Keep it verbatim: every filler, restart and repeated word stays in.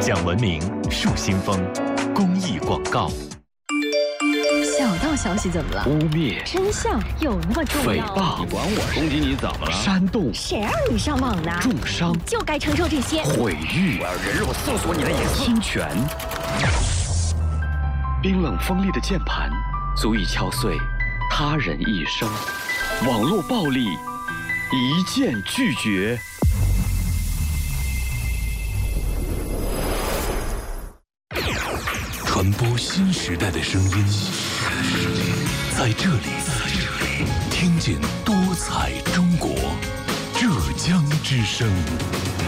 讲文明树新风，公益广告。 小道消息怎么了？ 污蔑、 真相有那么重诽要？ 谤， 你管我攻击你怎么了？ 煽动， 谁让你上网的？ 重伤， 就该承受这些。 毁誉， 我要人肉搜索你的隐私。 侵权。冰冷锋利的键盘，足以敲碎他人一生。网络暴力，一键拒绝。 传播新时代的声音，在这里，听见多彩中国，浙江之声。